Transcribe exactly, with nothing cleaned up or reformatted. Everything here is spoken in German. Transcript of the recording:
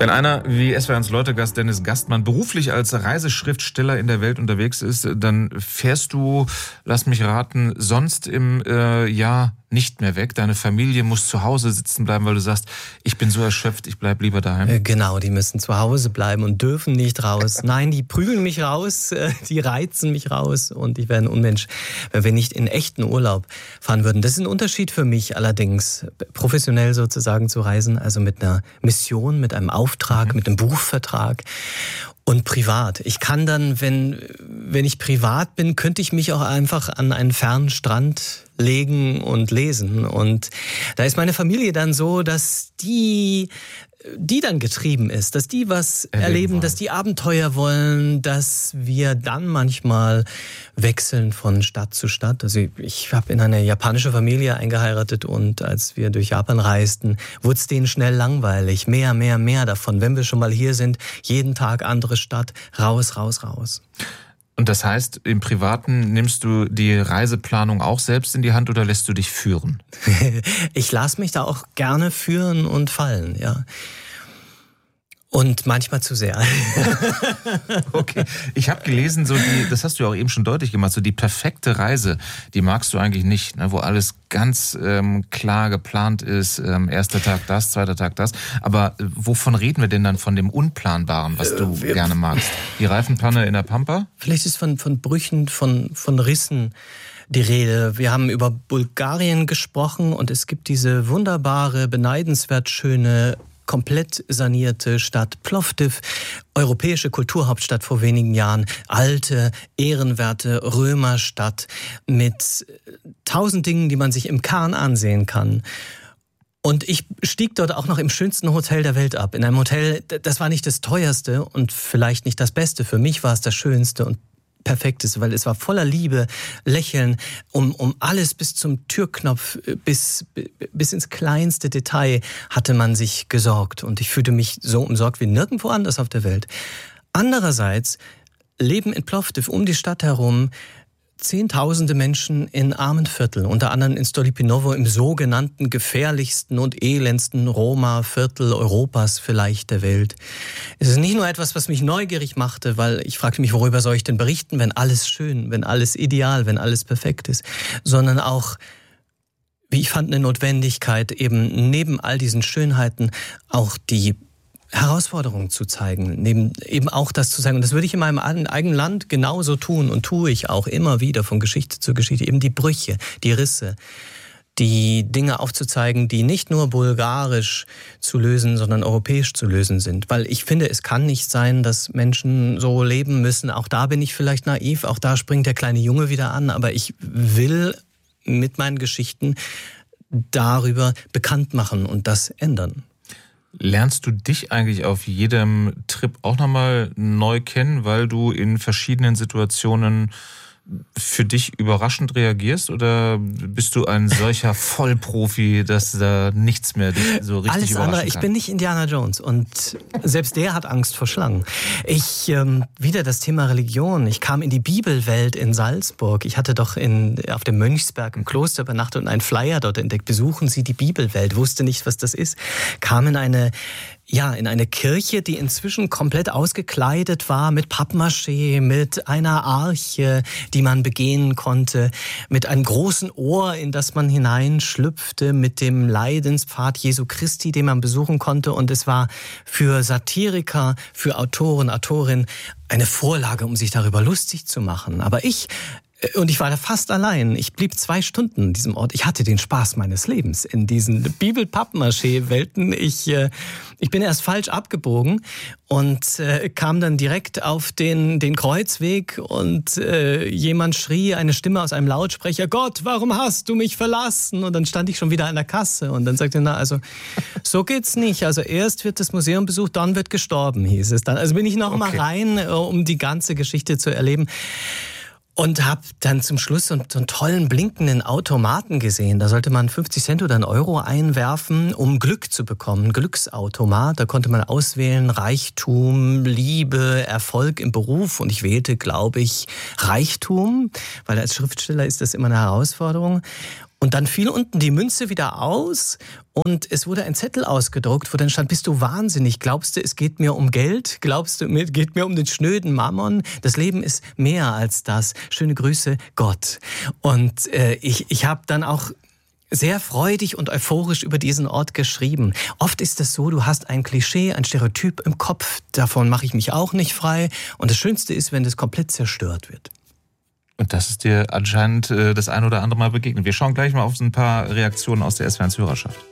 Wenn einer wie S W R eins Leute-Gast Dennis Gastmann beruflich als Reiseschriftsteller in der Welt unterwegs ist, dann fährst du, lass mich raten, sonst im äh, Jahr nicht mehr weg. Deine Familie muss zu Hause sitzen bleiben, weil du sagst, ich bin so erschöpft, ich bleib lieber daheim. Genau, die müssen zu Hause bleiben und dürfen nicht raus. Nein, die prügeln mich raus, die reizen mich raus und ich wäre ein Unmensch, wenn wir nicht in echten Urlaub fahren würden. Das ist ein Unterschied für mich allerdings, professionell sozusagen zu reisen, also mit einer Mission, mit einem Auftrag, mhm. mit einem Buchvertrag. Und privat. Ich kann dann, wenn, wenn ich privat bin, könnte ich mich auch einfach an einen fernen Strand legen und lesen. Und da ist meine Familie dann so, dass die, die dann getrieben ist, dass die was erleben, erleben dass die Abenteuer wollen, dass wir dann manchmal wechseln von Stadt zu Stadt. Also ich habe in eine japanische Familie eingeheiratet und als wir durch Japan reisten, wurde es denen schnell langweilig. Mehr, mehr, mehr davon. Wenn wir schon mal hier sind, jeden Tag andere Stadt, raus, raus, raus. Und das heißt, im Privaten nimmst du die Reiseplanung auch selbst in die Hand oder lässt du dich führen? Ich lasse mich da auch gerne führen und fallen, ja. Und manchmal zu sehr. Okay, ich habe gelesen, so die, das hast du ja auch eben schon deutlich gemacht, so die perfekte Reise, die magst du eigentlich nicht, ne, wo alles ganz ähm, klar geplant ist, ähm, erster Tag das, zweiter Tag das. Aber äh, wovon reden wir denn dann von dem Unplanbaren, was du äh, gerne magst? Die Reifenpanne in der Pampa? Vielleicht ist von, von Brüchen, von, von Rissen die Rede. Wir haben über Bulgarien gesprochen und es gibt diese wunderbare, beneidenswert schöne, komplett sanierte Stadt Plovdiv, europäische Kulturhauptstadt vor wenigen Jahren, alte, ehrenwerte Römerstadt mit tausend Dingen, die man sich im Kern ansehen kann. Und ich stieg dort auch noch im schönsten Hotel der Welt ab. In einem Hotel, das war nicht das teuerste und vielleicht nicht das Beste. Für mich war es das schönste und Perfektes, weil es war voller Liebe, Lächeln, um, um alles bis zum Türknopf, bis, bis ins kleinste Detail hatte man sich gesorgt. Und ich fühlte mich so umsorgt wie nirgendwo anders auf der Welt. Andererseits leben in Plovdiv um die Stadt herum Zehntausende Menschen in armen Vierteln, unter anderem in Stolypinovo, im sogenannten gefährlichsten und elendsten Roma-Viertel Europas, vielleicht der Welt. Es ist nicht nur etwas, was mich neugierig machte, weil ich fragte mich, worüber soll ich denn berichten, wenn alles schön, wenn alles ideal, wenn alles perfekt ist, sondern auch, wie ich fand, eine Notwendigkeit, eben neben all diesen Schönheiten auch die Herausforderungen zu zeigen, neben eben auch das zu zeigen. Und das würde ich in meinem eigenen Land genauso tun und tue ich auch immer wieder von Geschichte zu Geschichte. Eben die Brüche, die Risse, die Dinge aufzuzeigen, die nicht nur bulgarisch zu lösen, sondern europäisch zu lösen sind. Weil ich finde, es kann nicht sein, dass Menschen so leben müssen. Auch da bin ich vielleicht naiv, auch da springt der kleine Junge wieder an. Aber ich will mit meinen Geschichten darüber bekannt machen und das ändern. Lernst du dich eigentlich auf jedem Trip auch nochmal neu kennen, weil du in verschiedenen Situationen für dich überraschend reagierst oder bist du ein solcher Vollprofi, dass da nichts mehr dich so richtig Alles überraschen andere, kann? ich bin nicht Indiana Jones und selbst der hat Angst vor Schlangen. Ich, ähm, wieder das Thema Religion. Ich kam in die Bibelwelt in Salzburg. Ich hatte doch in, auf dem Mönchsberg im Kloster übernachtet und einen Flyer dort entdeckt. Besuchen Sie die Bibelwelt. Wusste nicht, was das ist. Kam in eine Ja, in eine Kirche, die inzwischen komplett ausgekleidet war mit Pappmaché, mit einer Arche, die man begehen konnte, mit einem großen Ohr, in das man hineinschlüpfte, mit dem Leidenspfad Jesu Christi, den man besuchen konnte. Und es war für Satiriker, für Autoren, Autorinnen eine Vorlage, um sich darüber lustig zu machen. Aber ich Und ich war da fast allein. Ich blieb zwei Stunden in diesem Ort. Ich hatte den Spaß meines Lebens in diesen Bibel-Pappmaché-Welten. Ich, äh, ich bin erst falsch abgebogen und äh, kam dann direkt auf den, den Kreuzweg und äh, jemand schrie, eine Stimme aus einem Lautsprecher, Gott, warum hast du mich verlassen? Und dann stand ich schon wieder an der Kasse und dann sagte er, na, also so geht's nicht. Also erst wird das Museum besucht, dann wird gestorben, hieß es dann. Also bin ich noch okay. mal rein, äh, um die ganze Geschichte zu erleben. Und habe dann zum Schluss so einen tollen blinkenden Automaten gesehen. Da sollte man fünfzig Cent oder einen Euro einwerfen, um Glück zu bekommen. Ein Glücksautomat, da konnte man auswählen Reichtum, Liebe, Erfolg im Beruf. Und ich wählte, glaube ich, Reichtum, weil als Schriftsteller ist das immer eine Herausforderung. Und dann fiel unten die Münze wieder aus und es wurde ein Zettel ausgedruckt, wo dann stand, bist du wahnsinnig? Glaubst du, es geht mir um Geld? Glaubst du, es geht mir um den schnöden Mammon? Das Leben ist mehr als das. Schöne Grüße, Gott. Und äh, ich, ich habe dann auch sehr freudig und euphorisch über diesen Ort geschrieben. Oft ist es so, du hast ein Klischee, ein Stereotyp im Kopf, davon mache ich mich auch nicht frei. Und das Schönste ist, wenn das komplett zerstört wird. Und das ist dir anscheinend äh, das ein oder andere Mal begegnet. Wir schauen gleich mal auf ein paar Reaktionen aus der S W R eins Hörerschaft.